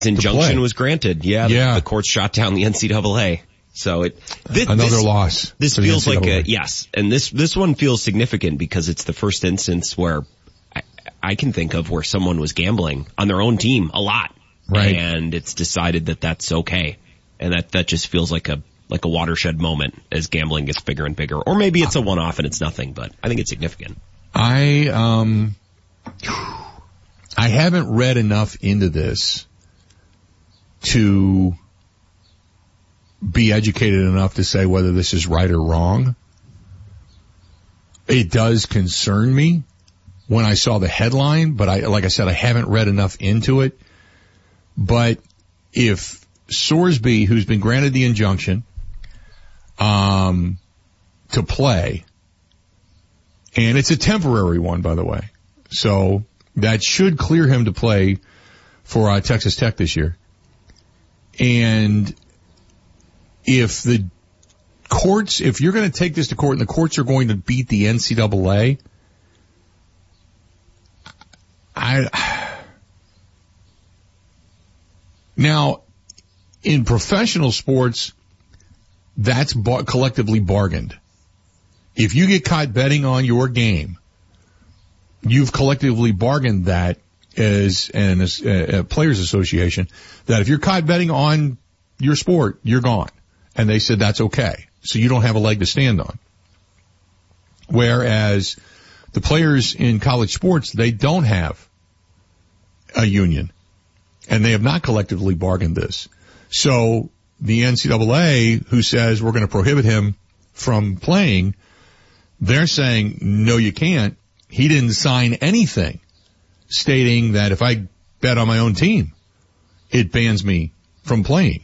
injunction was granted. Yeah. The court shot down the NCAA. So another loss. This feels like and this one feels significant because it's the first instance where I can think of where someone was gambling on their own team a lot. Right. And it's decided that that's okay. And that just feels like a watershed moment as gambling gets bigger and bigger. Or maybe it's a one-off and it's nothing, but I think it's significant. I haven't read enough into this to be educated enough to say whether this is right or wrong. It does concern me when I saw the headline, but like I said, I haven't read enough into it. But if Sorsby, who's been granted the injunction to play, and it's a temporary one, by the way, so that should clear him to play for Texas Tech this year. And if the courts, if you're going to take this to court and the courts are going to beat the NCAA, now, in professional sports, that's collectively bargained. If you get caught betting on your game, you've collectively bargained that as a players association, that if you're caught betting on your sport, you're gone. And they said that's okay. So you don't have a leg to stand on. Whereas the players in college sports, they don't have a union. And they have not collectively bargained this. So the NCAA, who says we're going to prohibit him from playing, they're saying, no, you can't. He didn't sign anything stating that if I bet on my own team, it bans me from playing.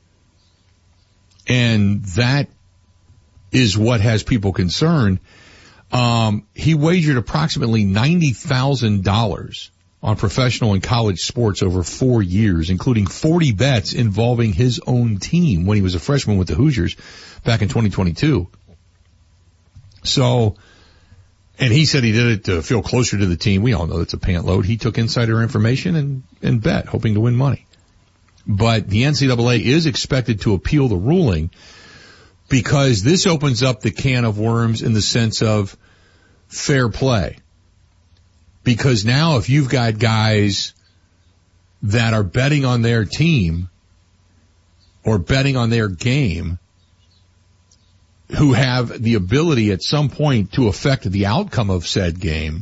And that is what has people concerned. He wagered approximately $90,000 on professional and college sports over 4 years, including 40 bets involving his own team when he was a freshman with the Hoosiers back in 2022. So, and he said he did it to feel closer to the team. We all know it's a pant load. He took insider information and bet, hoping to win money. But the NCAA is expected to appeal the ruling because this opens up the can of worms in the sense of fair play. Because now if you've got guys that are betting on their team or betting on their game who have the ability at some point to affect the outcome of said game,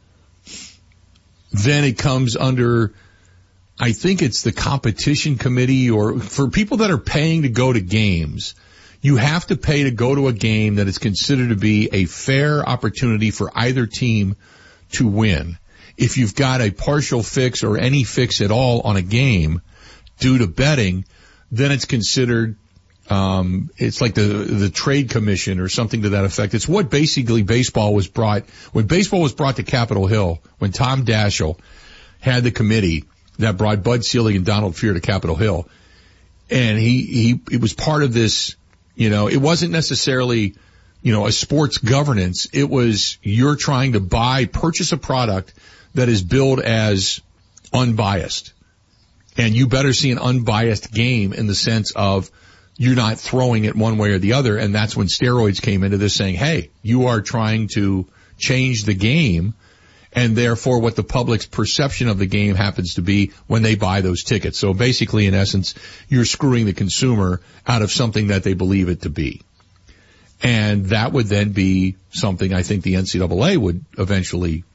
then it comes under, I think it's the competition committee, or for people that are paying to go to games, you have to pay to go to a game that is considered to be a fair opportunity for either team to win. If you've got a partial fix or any fix at all on a game due to betting, then it's considered, it's like the trade commission or something to that effect. It's what basically when baseball was brought to Capitol Hill, when Tom Daschle had the committee that brought Bud Selig and Donald Fehr to Capitol Hill. And it was part of this, it wasn't necessarily, a sports governance. It was you're trying to purchase a product that is billed as unbiased. And you better see an unbiased game in the sense of you're not throwing it one way or the other. And that's when steroids came into this saying, hey, you are trying to change the game, and therefore what the public's perception of the game happens to be when they buy those tickets. So basically, in essence, you're screwing the consumer out of something that they believe it to be. And that would then be something I think the NCAA would eventually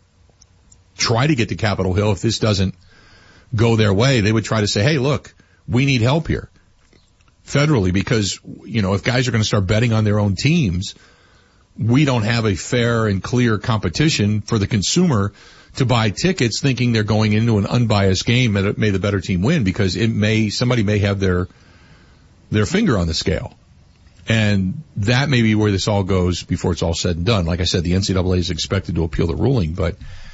try to get to Capitol Hill. If this doesn't go their way, they would try to say, hey, look, we need help here federally because, if guys are going to start betting on their own teams, we don't have a fair and clear competition for the consumer to buy tickets thinking they're going into an unbiased game and it may the better team win because somebody may have their finger on the scale. And that may be where this all goes before it's all said and done. Like I said, the NCAA is expected to appeal the ruling, but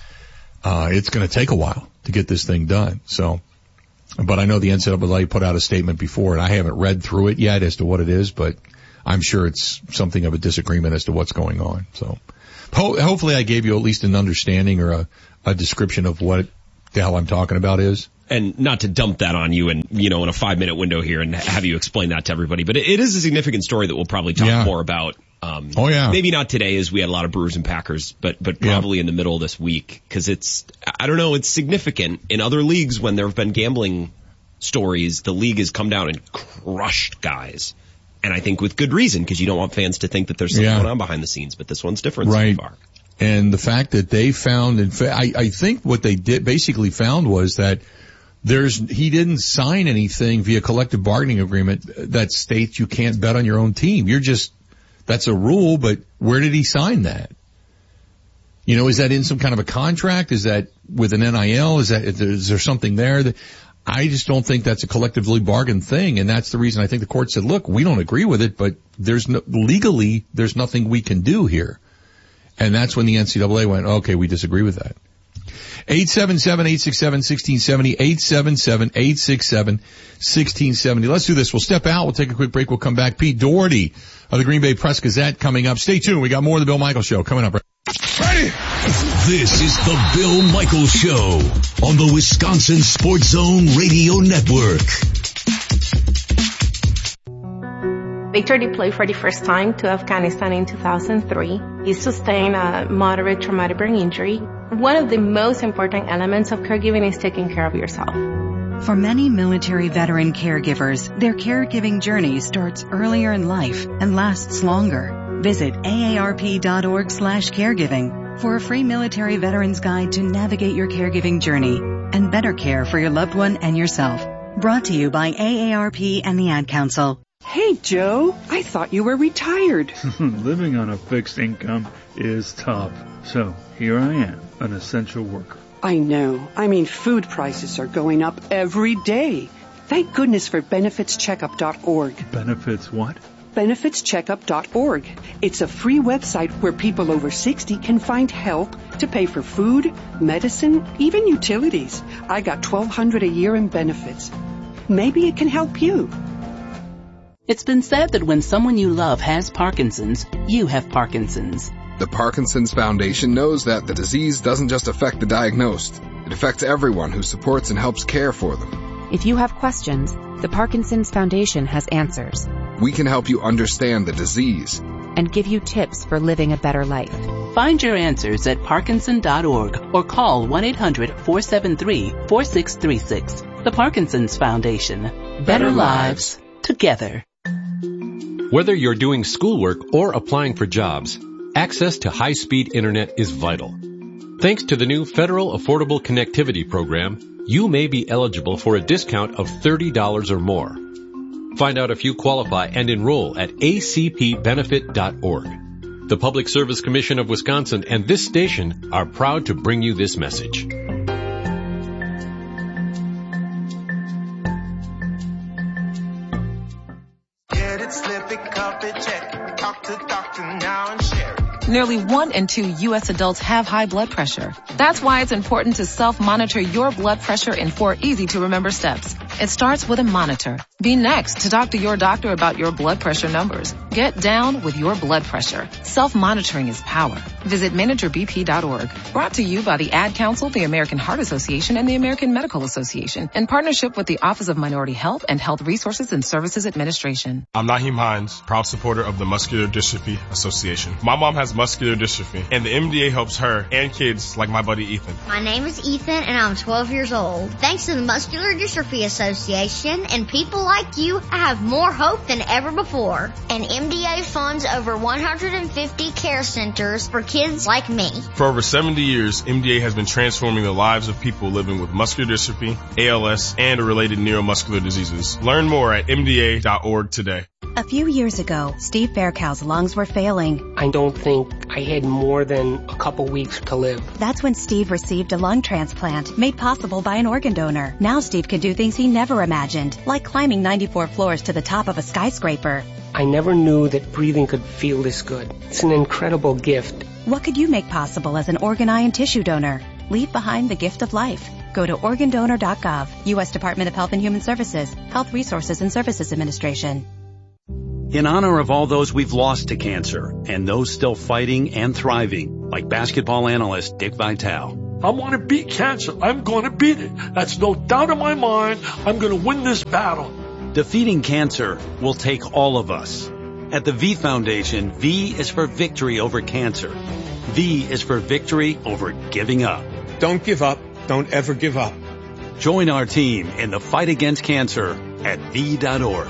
it's going to take a while to get this thing done. So, but I know the NCAA put out a statement before, and I haven't read through it yet as to what it is, but I'm sure it's something of a disagreement as to what's going on. So hopefully I gave you at least an understanding or a description of what the hell I'm talking about is. And not to dump that on you and, in a 5-minute window here and have you explain that to everybody, but it is a significant story that we'll probably talk more about. Maybe not today as we had a lot of Brewers and Packers, but probably in the middle of this week. Cause it's significant in other leagues when there have been gambling stories. The league has come down and crushed guys. And I think with good reason, because you don't want fans to think that there's something going on behind the scenes, but this one's different so far. And the fact that they found, I think what they basically found was that he didn't sign anything via collective bargaining agreement that states you can't bet on your own team. That's a rule, but where did he sign that? Is that in some kind of a contract? Is that with an NIL? Is there something there? I just don't think that's a collectively bargained thing, and that's the reason I think the court said, look, we don't agree with it, but legally, there's nothing we can do here. And that's when the NCAA went, okay, we disagree with that. 877-867-1670, 877-867-1670. Let's do this. We'll step out. We'll take a quick break. We'll come back. Pete Doherty of the Green Bay Press-Gazette coming up. Stay tuned. We got more of the Bill Michaels Show coming up. Ready? This is the Bill Michaels Show on the Wisconsin Sports Zone Radio Network. Victor deployed for the first time to Afghanistan in 2003. He sustained a moderate traumatic brain injury. One of the most important elements of caregiving is taking care of yourself. For many military veteran caregivers, their caregiving journey starts earlier in life and lasts longer. Visit aarp.org/caregiving for a free military veterans guide to navigate your caregiving journey and better care for your loved one and yourself. Brought to you by AARP and the Ad Council. Hey, Joe, I thought you were retired. Living on a fixed income is tough. So here I am, an essential worker. I know. Food prices are going up every day. Thank goodness for benefitscheckup.org. Benefits what? benefitscheckup.org. It's a free website where people over 60 can find help to pay for food, medicine, even utilities. I got $1,200 a year in benefits. Maybe it can help you. It's been said that when someone you love has Parkinson's, you have Parkinson's. The Parkinson's Foundation knows that the disease doesn't just affect the diagnosed. It affects everyone who supports and helps care for them. If you have questions, the Parkinson's Foundation has answers. We can help you understand the disease and give you tips for living a better life. Find your answers at Parkinson.org or call 1-800-473-4636. The Parkinson's Foundation. Better lives together. Whether you're doing schoolwork or applying for jobs, access to high-speed internet is vital. Thanks to the new Federal Affordable Connectivity Program, you may be eligible for a discount of $30 or more. Find out if you qualify and enroll at acpbenefit.org. The Public Service Commission of Wisconsin and this station are proud to bring you this message. Get it, slip it, cup it, check it. Talk to doctor now and share it. Nearly 1 in 2 U.S. adults have high blood pressure. That's why it's important to self-monitor your blood pressure in 4 easy-to-remember steps. It starts with a monitor. Be next to talk to your doctor about your blood pressure numbers. Get down with your blood pressure. Self-monitoring is power. Visit managerbp.org. Brought to you by the Ad Council, the American Heart Association, and the American Medical Association, in partnership with the Office of Minority Health and Health Resources and Services Administration. I'm Naheem Hines, proud supporter of the Muscular Dystrophy Association. My mom has muscular dystrophy, and the MDA helps her and kids like my buddy Ethan. My name is Ethan, and I'm 12 years old. Thanks to the Muscular Dystrophy Association and people like you, I have more hope than ever before. And MDA funds over 150 care centers for kids like me. For over 70 years, MDA has been transforming the lives of people living with muscular dystrophy, ALS, and related neuromuscular diseases. Learn more at MDA.org today. A few years ago, Steve Faircow's lungs were failing. I don't think I had more than a couple weeks to live. That's when Steve received a lung transplant made possible by an organ donor. Now Steve can do things he never imagined, like climbing 94 floors to the top of a skyscraper. I never knew that breathing could feel this good. It's an incredible gift. What could you make possible as an organ, eye, and tissue donor? Leave behind the gift of life. Go to organdonor.gov, U.S. Department of Health and Human Services, Health Resources and Services Administration. In honor of all those we've lost to cancer and those still fighting and thriving, like basketball analyst Dick Vitale, I want to beat cancer. I'm going to beat it. That's no doubt in my mind. I'm going to win this battle. Defeating cancer will take all of us. At the V Foundation, V is for victory over cancer. V is for victory over giving up. Don't give up. Don't ever give up. Join our team in the fight against cancer at V.org.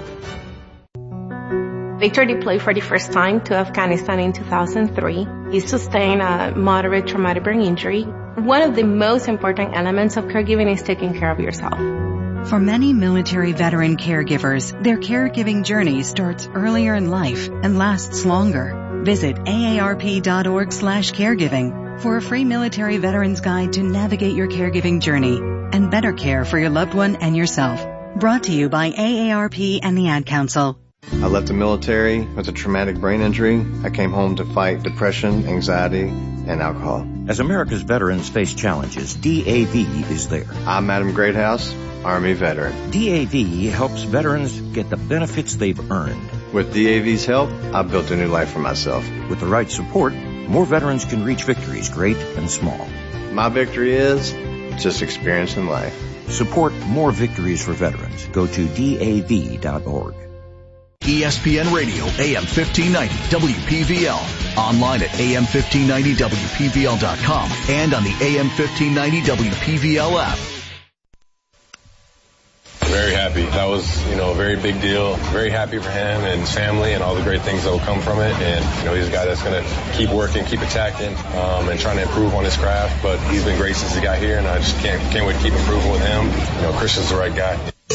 Victor deployed for the first time to Afghanistan in 2003. He sustained a moderate traumatic brain injury. One of the most important elements of caregiving is taking care of yourself. For many military veteran caregivers, their caregiving journey starts earlier in life and lasts longer. Visit aarp.org/caregiving for a free military veterans guide to navigate your caregiving journey and better care for your loved one and yourself. Brought to you by AARP and the Ad Council. I left the military with a traumatic brain injury. I came home to fight depression, anxiety, and alcohol. As America's veterans face challenges, DAV is there. I'm Adam Greathouse, Army veteran. DAV helps veterans get the benefits they've earned. With DAV's help, I've built a new life for myself. With the right support, more veterans can reach victories, great and small. My victory is just experiencing life. Support more victories for veterans. Go to DAV.org. ESPN Radio, AM 1590, WPVL. Online at AM1590WPVL.com and on the AM 1590 WPVL app. Very happy. That was, a very big deal. Very happy for him and his family and all the great things that will come from it. And, he's a guy that's going to keep working, keep attacking, and trying to improve on his craft. But he's been great since he got here, and I just can't wait to keep improving with him. Christian's the right guy.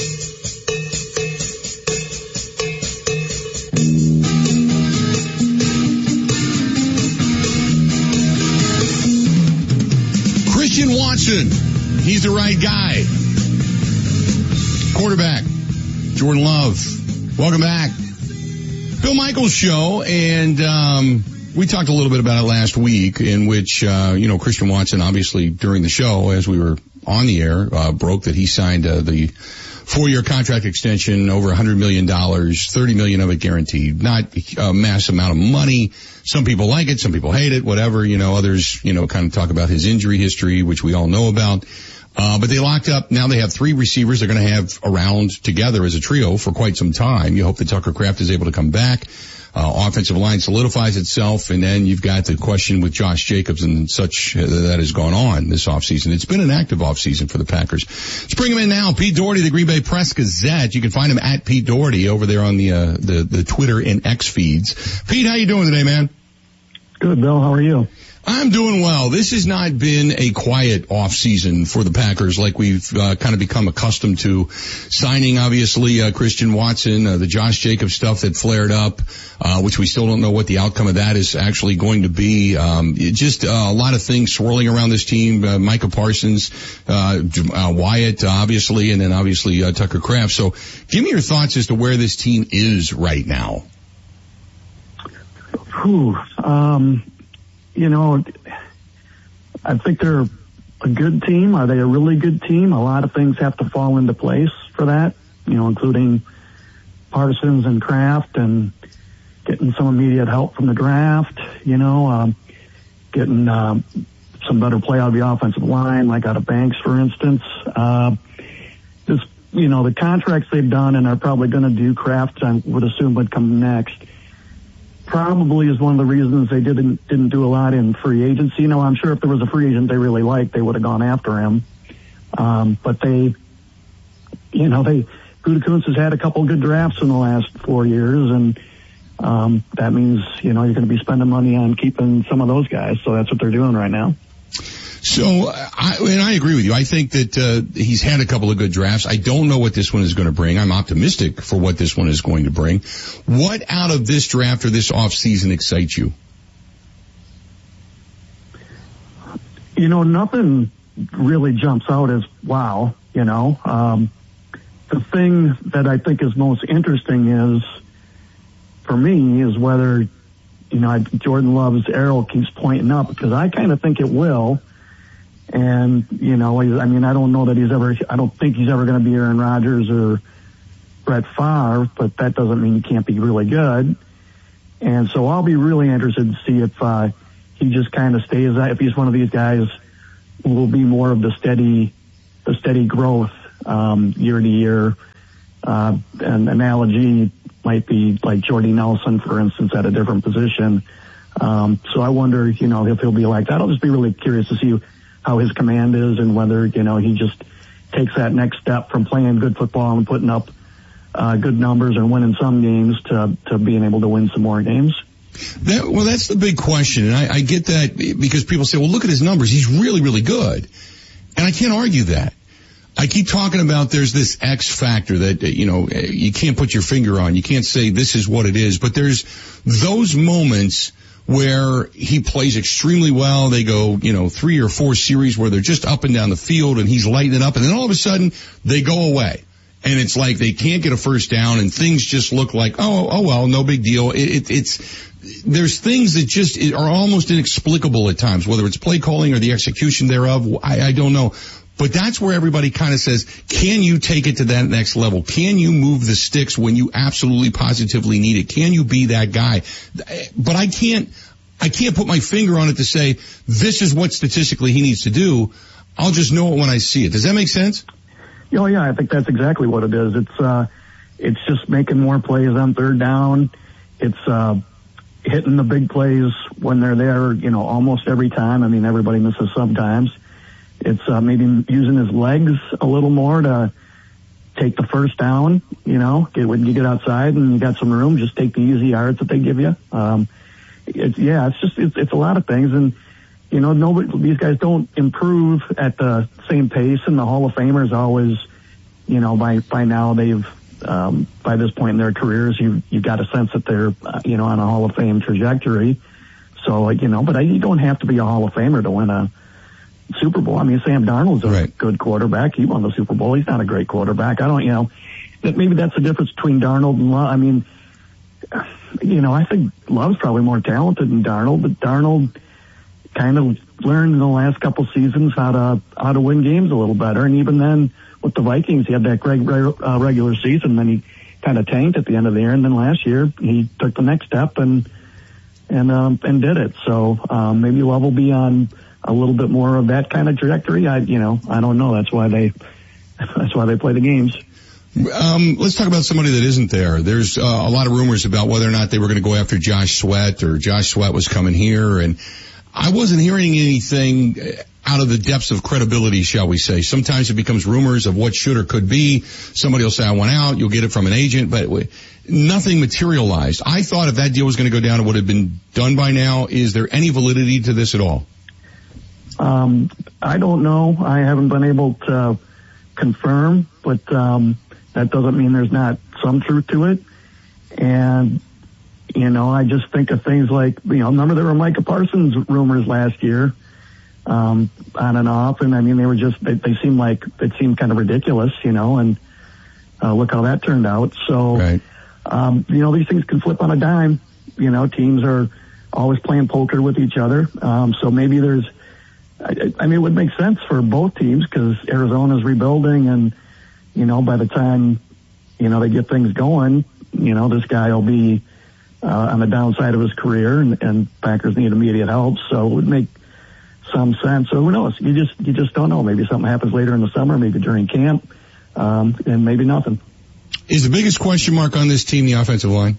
Christian Watson, he's the right guy. Quarterback, Jordan Love. Welcome back. Bill Michaels Show, and we talked a little bit about it last week, in which, Christian Watson, obviously, during the show, as we were on the air, broke that he signed the 4-year contract extension, over $100 million, $30 million of it guaranteed. Not a mass amount of money. Some people like it, some people hate it, whatever. Others, kind of talk about his injury history, which we all know about. But they locked up. Now they have 3 receivers they're going to have around together as a trio for quite some time. You hope that Tucker Kraft is able to come back. Offensive line solidifies itself, and then you've got the question with Josh Jacobs and such that has gone on this offseason. It's been an active offseason for the Packers. Let's bring him in now. Pete Doherty, the Green Bay Press-Gazette. You can find him at Pete Doherty over there on the Twitter and X feeds. Pete, how you doing today, man? Good, Bill. How are you? I'm doing well. This has not been a quiet off season for the Packers like we've kind of become accustomed to. Signing, obviously, Christian Watson, the Josh Jacobs stuff that flared up, which we still don't know what the outcome of that is actually going to be. Just a lot of things swirling around this team. Micah Parsons, Wyatt, obviously, and then obviously Tucker Kraft. So give me your thoughts as to where this team is right now. I think they're a good team. Are they a really good team? A lot of things have to fall into place for that, including Parsons and Kraft and getting some immediate help from the draft, getting some better play out of the offensive line, like out of Banks, for instance. The contracts they've done and are probably going to do, Kraft, I would assume, would come next. Probably is one of the reasons they didn't do a lot in free agency. I'm sure if there was a free agent they really liked, they would have gone after him. But Gutekunst has had a couple good drafts in the last 4 years, and that means, you're going to be spending money on keeping some of those guys. So that's what they're doing right now. So, I agree with you. I think that he's had a couple of good drafts. I don't know what this one is going to bring. I'm optimistic for what this one is going to bring. What out of this draft or this offseason excites you? Nothing really jumps out as wow, The thing that I think is most interesting is, for me, is whether, Jordan Love's arrow keeps pointing up, because I kind of think it will. And, I don't know that I don't think he's ever going to be Aaron Rodgers or Brett Favre, but that doesn't mean he can't be really good. And so I'll be really interested to see if he just kind of stays, if he's one of these guys will be more of the steady growth, year to year. An analogy might be like Jordy Nelson, for instance, at a different position. So I wonder, if he'll be like that. I'll just be really curious to see how his command is and whether, he just takes that next step from playing good football and putting up good numbers and winning some games to being able to win some more games. That's the big question. And I get that because people say, well, look at his numbers. He's really, really good. And I can't argue that. I keep talking about there's this X factor that, you can't put your finger on. You can't say this is what it is. But there's those moments where he plays extremely well. They go, 3 or 4 series where they're just up and down the field and he's lighting it up. And then all of a sudden they go away. And it's like they can't get a first down and things just look like, oh well, no big deal. There's things that just are almost inexplicable at times, whether it's play calling or the execution thereof. I don't know. But that's where everybody kind of says, can you take it to that next level? Can you move the sticks when you absolutely positively need it? Can you be that guy? But I can't put my finger on it to say, this is what statistically he needs to do. I'll just know it when I see it. Does that make sense? Oh yeah, I think that's exactly what it is. It's just making more plays on third down. It's, hitting the big plays when they're there, almost every time. I mean, everybody misses sometimes. It's, maybe using his legs a little more to take the first down, when you get outside and you got some room, just take the easy yards that they give you. It's a lot of things. And, these guys don't improve at the same pace, and the Hall of Famers always, by now they've, by this point in their careers, you've got a sense that they're, on a Hall of Fame trajectory. So, but you don't have to be a Hall of Famer to win a Super Bowl. I mean, Sam Darnold's a good quarterback. He won the Super Bowl. He's not a great quarterback. Maybe that's the difference between Darnold and Love. I mean, I think Love's probably more talented than Darnold, but Darnold kind of learned in the last couple seasons how to win games a little better. And even then with the Vikings, he had that great regular season, then he kind of tanked at the end of the year. And then last year he took the next step and did it. So, maybe Love will be on a little bit more of that kind of trajectory. I don't know. That's why they play the games. Let's talk about somebody that isn't there. There's a lot of rumors about whether or not they were going to go after Josh Sweat or Josh Sweat was coming here, and I wasn't hearing anything out of the depths of credibility, shall we say. Sometimes it becomes rumors of what should or could be. Somebody will say, I want out. You'll get it from an agent, but nothing materialized. I thought if that deal was going to go down, it would have been done by now. Is there any validity to this at all? I don't know. I haven't been able to confirm, but that doesn't mean there's not some truth to it. And, I just think of things like, remember there were Micah Parsons rumors last year, on and off. And I mean, they were just, they seemed kind of ridiculous, and, look how that turned out. So, right. These things can flip on a dime. Teams are always playing poker with each other. So maybe there's, I mean, it would make sense for both teams because Arizona's rebuilding and, by the time, they get things going, this guy will be, on the downside of his career and Packers need immediate help. So it would make some sense. So who knows? You just don't know. Maybe something happens later in the summer, maybe during camp, and maybe nothing. Is the biggest question mark on this team the offensive line?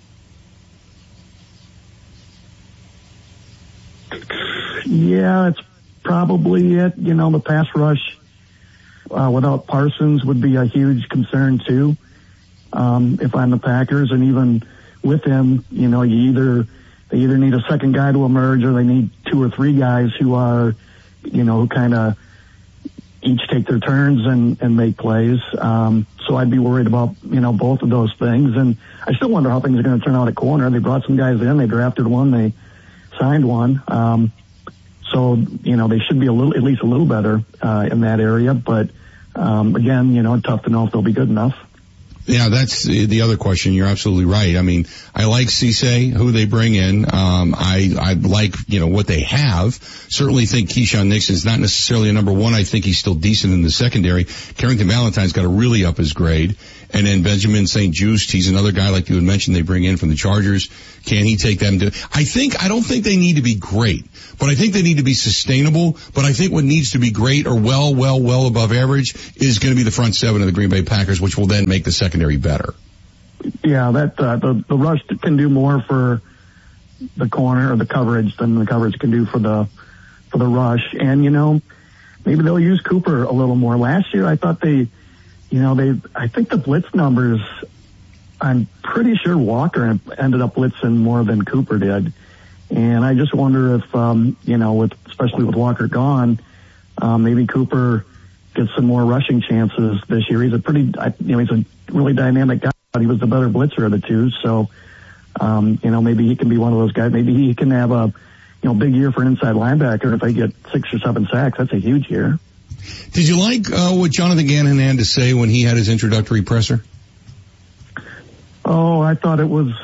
Yeah, it's probably it. The pass rush without Parsons would be a huge concern too. If I'm the Packers, and even with him, they either need a second guy to emerge or they need 2 or 3 guys who are, who kind of each take their turns and make plays. So I'd be worried about, both of those things. And I still wonder how things are going to turn out at corner. They brought some guys in, they drafted one, they signed one. So, they should be at least a little better, in that area. But, again, tough to know if they'll be good enough. Yeah, that's the other question. You're absolutely right. I mean, I like Cisse, who they bring in. I like, what they have. Certainly think Keyshawn Nixon's not necessarily a number one. I think he's still decent in the secondary. Carrington Valentine's got to really up his grade. And then Benjamin St. Juste, he's another guy like you had mentioned they bring in from the Chargers. Can he take them to, I don't think they need to be great, but I think they need to be sustainable. But I think what needs to be great or well above average is going to be the front seven of the Green Bay Packers, which will then make the secondary better. Yeah, that, the rush can do more for the corner or the coverage than the coverage can do for the rush. And, maybe they'll use Cooper a little more. Last year, I thought I think the blitz numbers, I'm pretty sure Walker ended up blitzing more than Cooper did. And I just wonder if, especially with Walker gone, maybe Cooper gets some more rushing chances this year. He's a he's a really dynamic guy. He was the better blitzer of the two. So, maybe he can be one of those guys. Maybe he can have a, big year for an inside linebacker. If they get 6 or 7 sacks, that's a huge year. Did you like what Jonathan Gannon had to say when he had his introductory presser? Oh, I thought it was,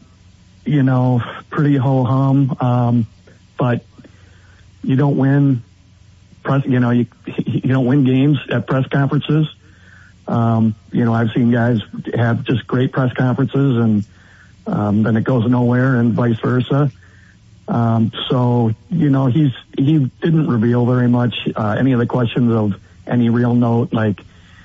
pretty ho-hum. But you don't win you don't win games at press conferences. I've seen guys have just great press conferences and then it goes nowhere and vice versa. So, he didn't reveal very much, any of the questions of any real note, like,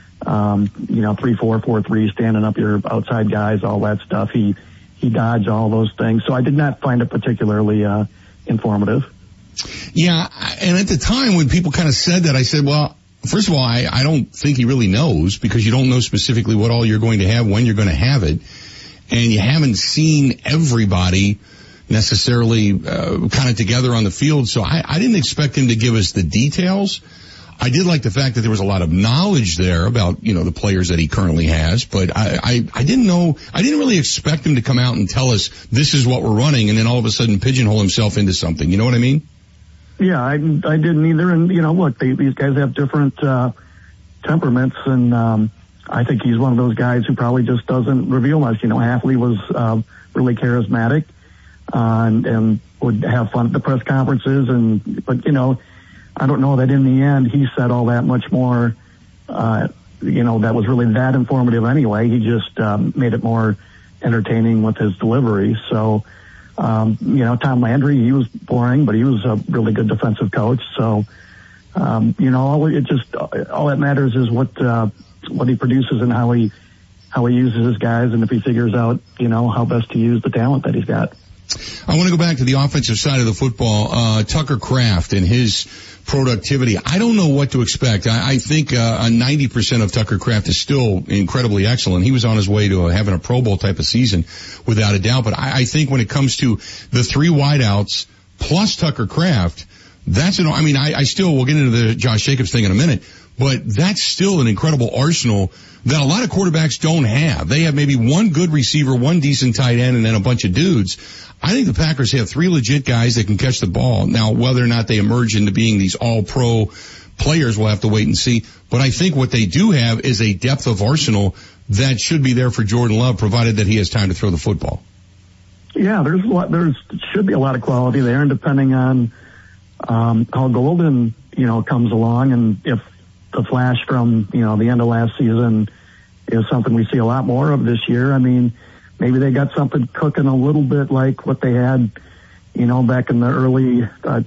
3-4, 4-3, standing up your outside guys, all that stuff. He dodged all those things. So I did not find it particularly, informative. Yeah. And at the time when people kind of said that, I said, well, first of all, I don't think he really knows because you don't know specifically what all you're going to have, when you're going to have it. And you haven't seen everybody necessarily kind of together on the field. So I didn't expect him to give us the details. I did like the fact that there was a lot of knowledge there about, the players that he currently has, but I didn't really expect him to come out and tell us this is what we're running and then all of a sudden pigeonhole himself into something. You know what I mean? Yeah, I didn't either. And, look, these guys have different temperaments, and I think he's one of those guys who probably just doesn't reveal much. Hafley was really charismatic. And would have fun at the press conferences but I don't know that in the end he said all that much more, that was really that informative anyway. He just, made it more entertaining with his delivery. So, Tom Landry, he was boring, but he was a really good defensive coach. So, all that matters is what he produces and how he uses his guys and if he figures out, how best to use the talent that he's got. I want to go back to the offensive side of the football. Tucker Kraft and his productivity. I don't know what to expect. I think 90% of Tucker Kraft is still incredibly excellent. He was on his way to having a Pro Bowl type of season without a doubt. But I think when it comes to the 3 wideouts plus Tucker Kraft, we'll get into the Josh Jacobs thing in a minute, but that's still an incredible arsenal that a lot of quarterbacks don't have. They have maybe one good receiver, one decent tight end, and then a bunch of dudes. I think the Packers have 3 legit guys that can catch the ball. Now, whether or not they emerge into being these all-pro players, we'll have to wait and see. But I think what they do have is a depth of arsenal that should be there for Jordan Love, provided that he has time to throw the football. Yeah, there should be a lot of quality there, and depending on how Golden, comes along, and if the flash from, the end of last season is something we see a lot more of this year. Maybe they got something cooking a little bit like what they had, back in the early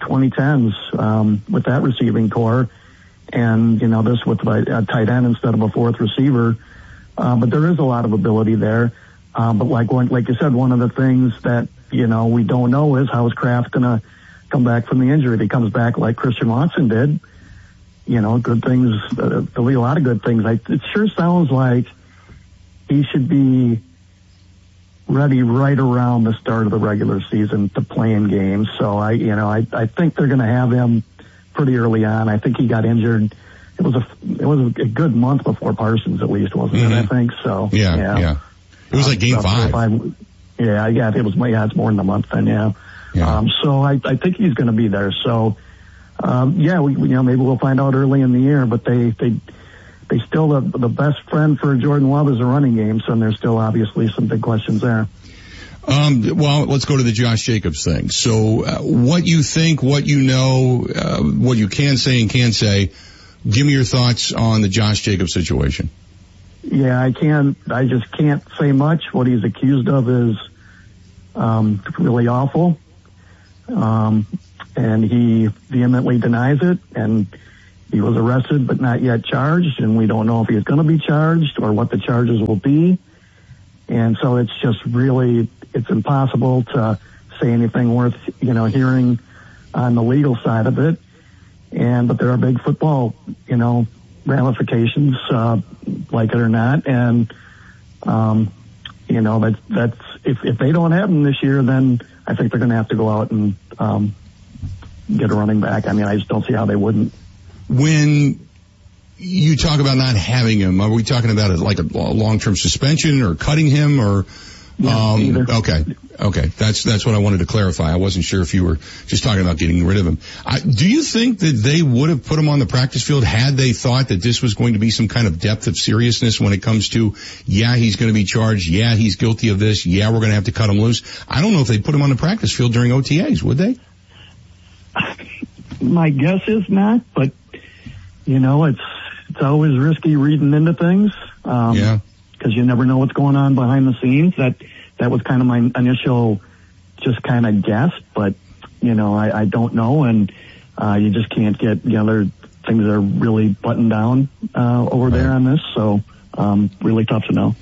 2010s with that receiving core, and this with a tight end instead of a 4th receiver. But there is a lot of ability there. But like you said, one of the things that we don't know is how is Kraft going to come back from the injury. If he comes back like Christian Watson did, good things. There'll be a lot of good things. It sure sounds like he should be ready right around the start of the regular season to play in games. So I think they're going to have him pretty early on. I think he got injured. It was a good month before Parsons, at least, wasn't it? I think so. Yeah. It was like game 5. Yeah. It was. Yeah, it's more than a month then. Yeah. So I think he's going to be there. So maybe we'll find out early in the year. But they they still the best friend for Jordan Love is a running game, so there's still obviously some big questions there. Well, let's go to the Josh Jacobs thing. So, what you think, what you know, what you can say and can't say, give me your thoughts on the Josh Jacobs situation. Yeah, I just can't say much. What he's accused of is, really awful. And he vehemently denies it, and he was arrested but not yet charged, and we don't know if he's going to be charged or what the charges will be. And so it's just really, it's impossible to say anything worth, hearing on the legal side of it. But there are big football, ramifications, like it or not. And, that's, if they don't have them this year, then I think they're going to have to go out and, get a running back. I mean, I just don't see how they wouldn't. When you talk about not having him, are we talking about a long-term suspension or cutting him or? Either. Okay. That's what I wanted to clarify. I wasn't sure if you were just talking about getting rid of him. Do you think that they would have put him on the practice field had they thought that this was going to be some kind of depth of seriousness when it comes to, he's going to be charged. Yeah, he's guilty of this. Yeah, we're going to have to cut him loose. I don't know if they'd put him on the practice field during OTAs, would they? My guess is not, but it's always risky reading into things. Because you never know what's going on behind the scenes. That was kind of my initial just kind of guess, but I don't know, and you just can't get the other things that are really buttoned down over there on this. So really tough to know.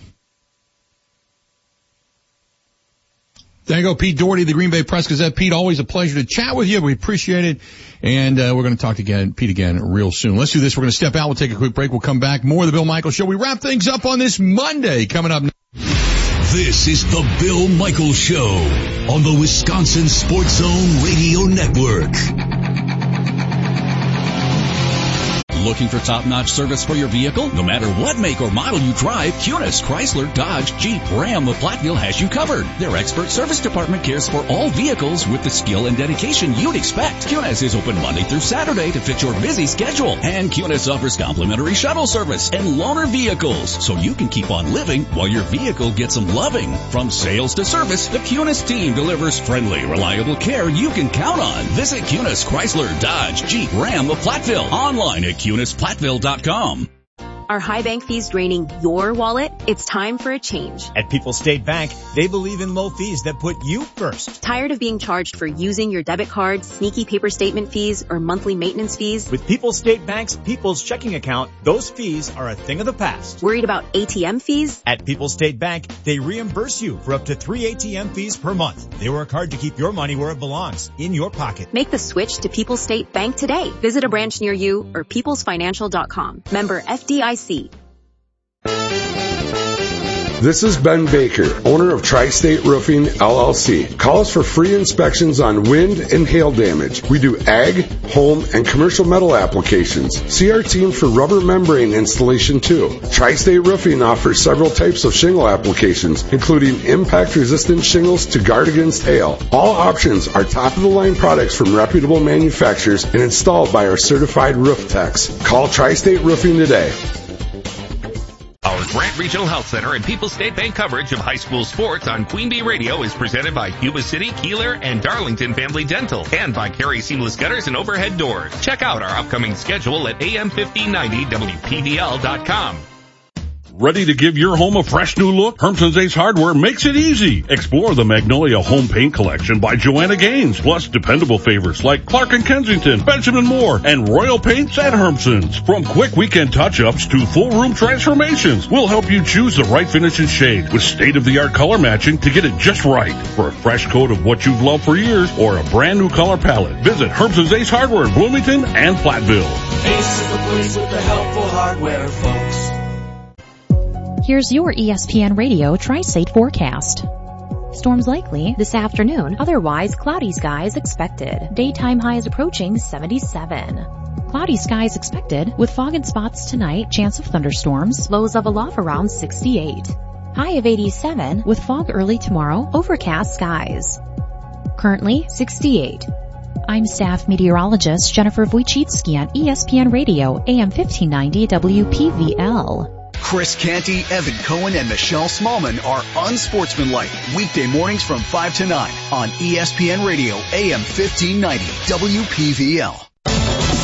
There you go, Pete Doherty, the Green Bay Press-Gazette. Pete, always a pleasure to chat with you. We appreciate it. And we're going to talk to Pete again real soon. Let's do this. We're going to step out. We'll take a quick break. We'll come back. More of the Bill Michaels Show. We wrap things up on this Monday. Coming up next. This is the Bill Michaels Show on the Wisconsin Sports Zone Radio Network. Looking for top-notch service for your vehicle? No matter what make or model you drive, Kunis, Chrysler, Dodge, Jeep, Ram of Platteville has you covered. Their expert service department cares for all vehicles with the skill and dedication you'd expect. Kunis is open Monday through Saturday to fit your busy schedule. And Kunis offers complimentary shuttle service and loaner vehicles, so you can keep on living while your vehicle gets some loving. From sales to service, the Kunis team delivers friendly, reliable care you can count on. Visit Kunis, Chrysler, Dodge, Jeep, Ram of Platteville. Online at KunisPlatteville.com. Are high bank fees draining your wallet? It's time for a change. At People's State Bank, they believe in low fees that put you first. Tired of being charged for using your debit card, sneaky paper statement fees, or monthly maintenance fees? With People's State Bank's People's Checking Account, those fees are a thing of the past. Worried about ATM fees? At People's State Bank, they reimburse you for up to 3 ATM fees per month. They work hard to keep your money where it belongs, in your pocket. Make the switch to People's State Bank today. Visit a branch near you or peoplesfinancial.com. Member FDIC. This is Ben Baker, owner of Tri-State Roofing, LLC. Call us for free inspections on wind and hail damage. We do ag, home, and commercial metal applications. See our team for rubber membrane installation too. Tri-State Roofing offers several types of shingle applications, including impact-resistant shingles to guard against hail. All options are top-of-the-line products from reputable manufacturers and installed by our certified roof techs. Call Tri-State Roofing today. Our Grant Regional Health Center and People's State Bank coverage of high school sports on Queen Bee Radio is presented by Yuba City, Keeler, and Darlington Family Dental, and by Carey Seamless Gutters and Overhead Doors. Check out our upcoming schedule at am1590wpdl.com. Ready to give your home a fresh new look? Hermson's Ace Hardware makes it easy. Explore the Magnolia Home Paint Collection by Joanna Gaines, plus dependable favorites like Clark & Kensington, Benjamin Moore, and Royal Paints at Hermson's. From quick weekend touch-ups to full room transformations, we'll help you choose the right finish and shade with state-of-the-art color matching to get it just right. For a fresh coat of what you've loved for years or a brand new color palette, visit Hermson's Ace Hardware in Bloomington and Platteville. Ace is the place with the helpful hardware, folks. Here's your ESPN Radio Tri-State forecast. Storms likely this afternoon, otherwise cloudy skies expected. Daytime highs approaching 77. Cloudy skies expected with fog in spots tonight, chance of thunderstorms, lows of a low around 68. High of 87 with fog early tomorrow, overcast skies. Currently 68. I'm staff meteorologist Jennifer Wojcicki on ESPN Radio, AM 1590 WPVL. Chris Canty, Evan Cohen, and Michelle Smallman are Unsportsmanlike. Weekday mornings from 5 to 9 on ESPN Radio, AM 1590 WPVL.